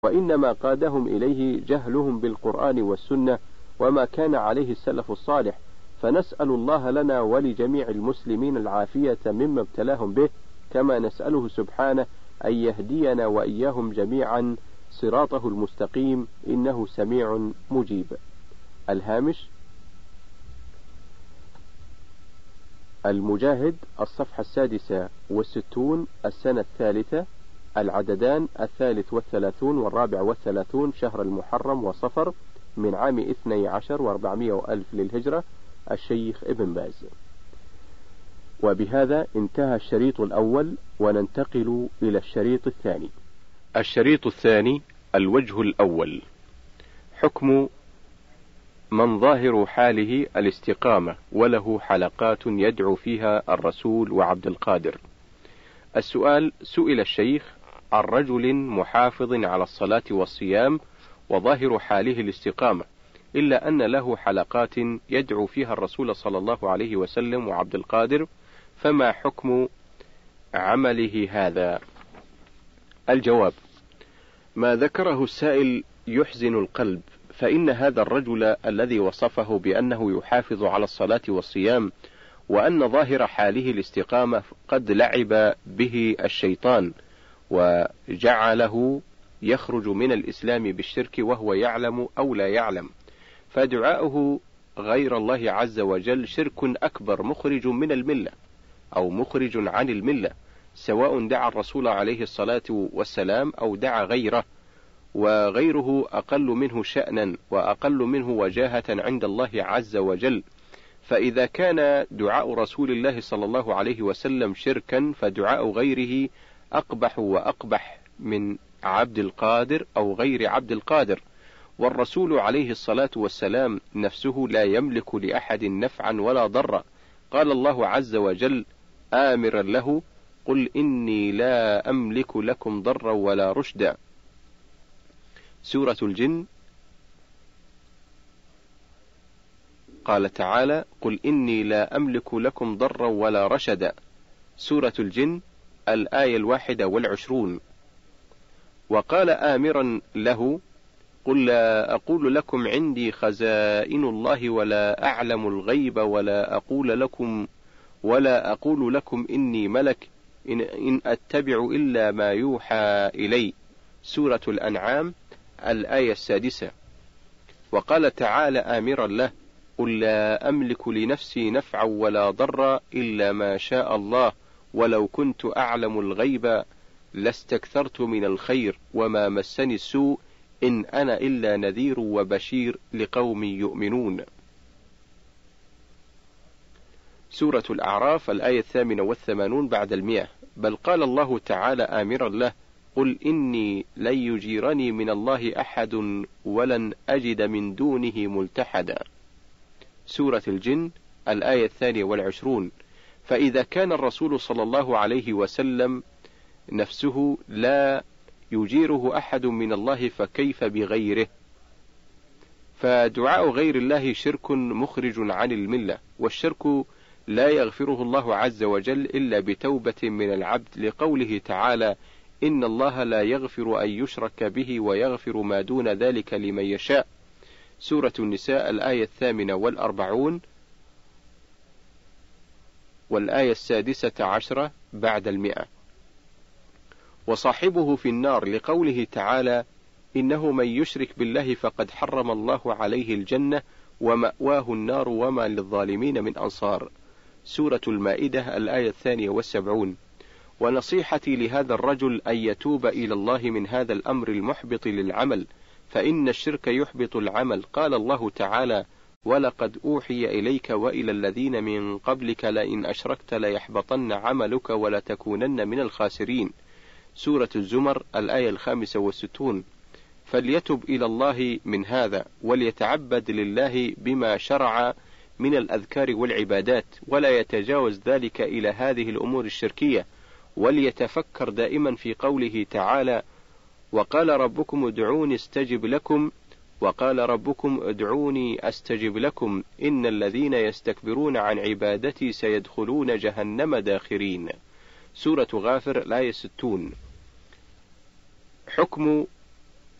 وإنما قادهم إليه جهلهم بالقرآن والسنة وما كان عليه السلف الصالح، فنسأل الله لنا ولجميع المسلمين العافية مما ابتلاهم به، كما نسأله سبحانه أن يهدينا وإياهم جميعا صراطه المستقيم، إنه سميع مجيب. الهامش: المجاهد، الصفحة 66، السنة 3، العددان 33 و34 شهر المحرم وصفر من عام 12 و400 للهجرة، الشيخ ابن باز. وبهذا انتهى الشريط الأول، وننتقل إلى الشريط الثاني. الشريط الثاني: الوجه الأول، حكم من ظاهر حاله الاستقامة وله حلقات يدعو فيها الرسول وعبد القادر. السؤال: سئل الشيخ عن رجل محافظ على الصلاة والصيام وظاهر حاله الاستقامة، إلا أن له حلقات يدعو فيها الرسول صلى الله عليه وسلم وعبد القادر، فما حكم عمله هذا؟ الجواب: ما ذكره السائل يحزن القلب، فإن هذا الرجل الذي وصفه بأنه يحافظ على الصلاة والصيام وأن ظاهر حاله الاستقامة قد لعب به الشيطان وجعله يخرج من الإسلام بالشرك وهو يعلم أو لا يعلم، فدعاؤه غير الله عز وجل شرك أكبر مخرج من الملة أو مخرج عن الملة، سواء دعا الرسول عليه الصلاة والسلام أو دعا غيره، وغيره أقل منه شأنا وأقل منه وجاهة عند الله عز وجل. فإذا كان دعاء رسول الله صلى الله عليه وسلم شركا، فدعاء غيره أقبح وأقبح من عبد القادر أو غير عبد القادر. والرسول عليه الصلاة والسلام نفسه لا يملك لأحد نفعا ولا ضرا، قال الله عز وجل آمرا له: قل إني لا أملك لكم ضرا ولا رشدا. سورة الجن قال تعالى: قل إني لا أملك لكم ضرا ولا رشدا. سورة الجن الآية 21. وقال آمرا له: قل لا أقول لكم عندي خزائن الله ولا أعلم الغيب ولا أقول لكم إني ملك إن أتبع إلا ما يوحى إلي. سورة الأنعام الآية 6. وقال تعالى آمرا له: قل لا أملك لنفسي نفعا ولا ضرا إلا ما شاء الله ولو كنت أعلم الغيب لاستكثرت من الخير وما مسني السوء إن أنا إلا نذير وبشير لقوم يؤمنون. سورة الأعراف الآية 88 بعد 100. بل قال الله تعالى آمرا له: قل إني لن يجيرني من الله أحد ولن أجد من دونه ملتحدا. سورة الجن الآية 22. فإذا كان الرسول صلى الله عليه وسلم نفسه لا يجيره أحد من الله فكيف بغيره؟ فدعاء غير الله شرك مخرج عن الملة، والشرك لا يغفره الله عز وجل إلا بتوبة من العبد، لقوله تعالى: إن الله لا يغفر أن يشرك به ويغفر ما دون ذلك لمن يشاء. سورة النساء الآية 48 والآية 16 بعد 100. وصاحبه في النار، لقوله تعالى: إنه من يشرك بالله فقد حرم الله عليه الجنة ومأواه النار وما للظالمين من أنصار. سورة المائدة الآية 72. ونصيحتي لهذا الرجل أن يتوب إلى الله من هذا الأمر المحبط للعمل، فإن الشرك يحبط العمل. قال الله تعالى: ولقد أوحي إليك وإلى الذين من قبلك لئن أشركت ليحبطن عملك ولتكونن من الخاسرين. سورة الزمر الآية 65. فليتب إلى الله من هذا، وليتعبد لله بما شرع من الأذكار والعبادات، ولا يتجاوز ذلك إلى هذه الأمور الشركية، وليتفكر دائما في قوله تعالى: وقال ربكم ادعوني استجب لكم، وقال ربكم ادعوني أستجب لكم، إن الذين يستكبرون عن عبادتي سيدخلون جهنم داخرين. سورة غافر الآية 60. حكم